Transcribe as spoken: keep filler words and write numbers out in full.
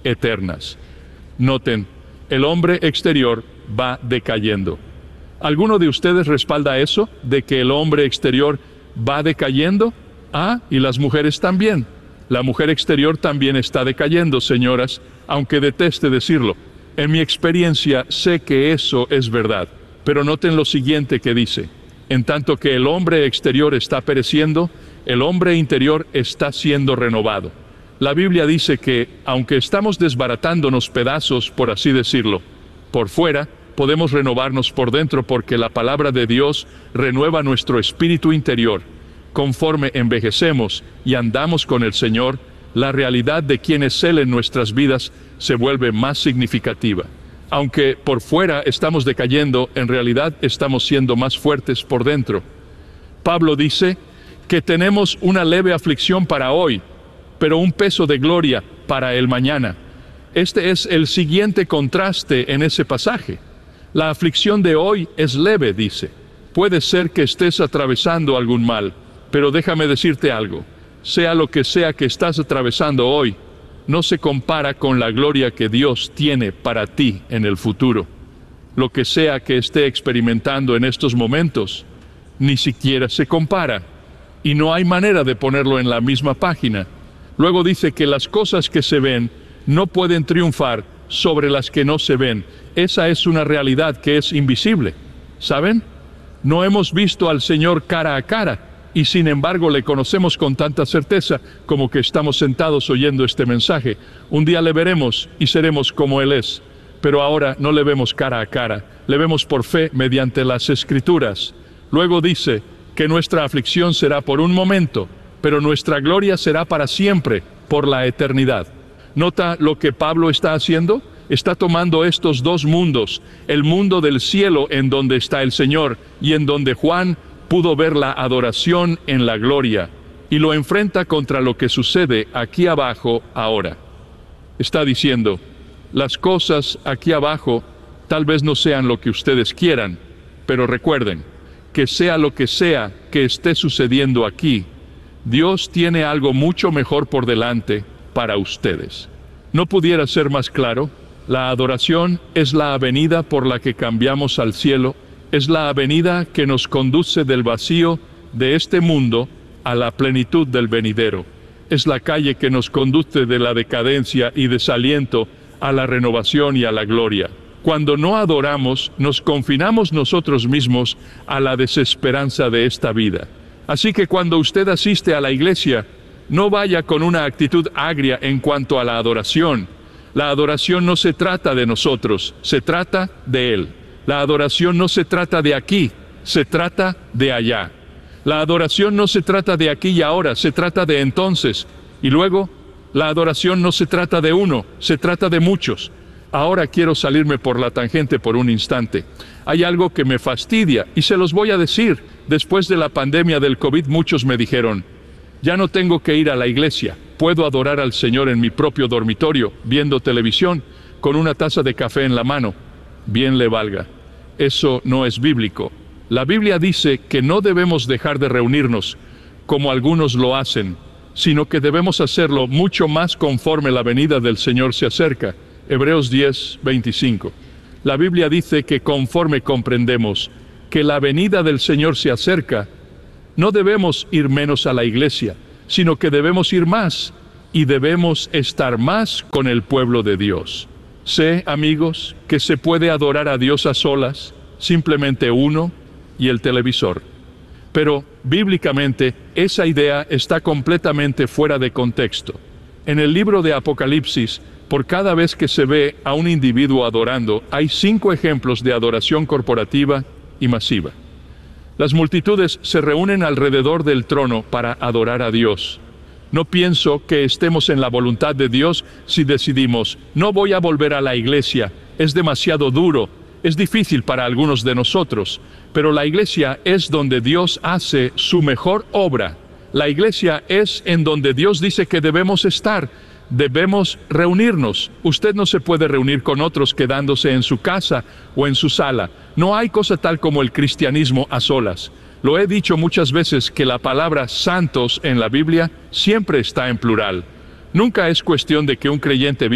eternas. Noten, el hombre exterior va decayendo. ¿Alguno de ustedes respalda eso, de que el hombre exterior va decayendo? Ah, y las mujeres también. La mujer exterior también está decayendo, señoras, aunque deteste decirlo. En mi experiencia sé que eso es verdad. Pero noten lo siguiente que dice: en tanto que el hombre exterior está pereciendo, el hombre interior está siendo renovado. La Biblia dice que, aunque estamos desbaratándonos pedazos, por así decirlo, por fuera, podemos renovarnos por dentro, porque la palabra de Dios renueva nuestro espíritu interior. Conforme envejecemos y andamos con el Señor, la realidad de quién es Él en nuestras vidas se vuelve más significativa. Aunque por fuera estamos decayendo, en realidad estamos siendo más fuertes por dentro. Pablo dice que tenemos una leve aflicción para hoy, pero un peso de gloria para el mañana. Este es el siguiente contraste en ese pasaje. La aflicción de hoy es leve, dice. Puede ser que estés atravesando algún mal, pero déjame decirte algo. Sea lo que sea que estás atravesando hoy, no se compara con la gloria que Dios tiene para ti en el futuro. Lo que sea que esté experimentando en estos momentos, ni siquiera se compara. Y no hay manera de ponerlo en la misma página. Luego dice que las cosas que se ven no pueden triunfar sobre las que no se ven. Esa es una realidad que es invisible. ¿Saben? No hemos visto al Señor cara a cara, y sin embargo le conocemos con tanta certeza como que estamos sentados oyendo este mensaje. Un día le veremos y seremos como Él es, pero ahora no le vemos cara a cara, le vemos por fe mediante las Escrituras. Luego dice que nuestra aflicción será por un momento, pero nuestra gloria será para siempre, por la eternidad. ¿Nota lo que Pablo está haciendo? Está tomando estos dos mundos, el mundo del cielo en donde está el Señor y en donde Juan pudo ver la adoración en la gloria, y lo enfrenta contra lo que sucede aquí abajo ahora. Está diciendo, las cosas aquí abajo tal vez no sean lo que ustedes quieran, pero recuerden, que sea lo que sea que esté sucediendo aquí, Dios tiene algo mucho mejor por delante para ustedes. ¿No pudiera ser más claro? La adoración es la avenida por la que cambiamos al cielo. Es la avenida que nos conduce del vacío de este mundo a la plenitud del venidero. Es la calle que nos conduce de la decadencia y desaliento a la renovación y a la gloria. Cuando no adoramos, nos confinamos nosotros mismos a la desesperanza de esta vida. Así que cuando usted asiste a la iglesia, no vaya con una actitud agria en cuanto a la adoración. La adoración no se trata de nosotros, se trata de Él. La adoración no se trata de aquí, se trata de allá. La adoración no se trata de aquí y ahora, se trata de entonces. Y luego, la adoración no se trata de uno, se trata de muchos. Ahora quiero salirme por la tangente por un instante. Hay algo que me fastidia y se los voy a decir. Después de la pandemia del COVID, muchos me dijeron, ya no tengo que ir a la iglesia, puedo adorar al Señor en mi propio dormitorio, viendo televisión, con una taza de café en la mano. Bien le valga. Eso no es bíblico. La Biblia dice que no debemos dejar de reunirnos, como algunos lo hacen, sino que debemos hacerlo mucho más conforme la venida del Señor se acerca. Hebreos diez, veinticinco. La Biblia dice que conforme comprendemos que la venida del Señor se acerca, no debemos ir menos a la iglesia, sino que debemos ir más, y debemos estar más con el pueblo de Dios. Sé, amigos, que se puede adorar a Dios a solas, simplemente uno y el televisor. Pero, bíblicamente, esa idea está completamente fuera de contexto. En el libro de Apocalipsis, por cada vez que se ve a un individuo adorando, hay cinco ejemplos de adoración corporativa y masiva. Las multitudes se reúnen alrededor del trono para adorar a Dios. No pienso que estemos en la voluntad de Dios si decidimos, no voy a volver a la iglesia, es demasiado duro, es difícil para algunos de nosotros, pero la iglesia es donde Dios hace su mejor obra. La iglesia es en donde Dios dice que debemos estar, debemos reunirnos. Usted no se puede reunir con otros quedándose en su casa o en su sala. No hay cosa tal como el cristianismo a solas. Lo he dicho muchas veces que la palabra santos en la Biblia siempre está en plural. Nunca es cuestión de que un creyente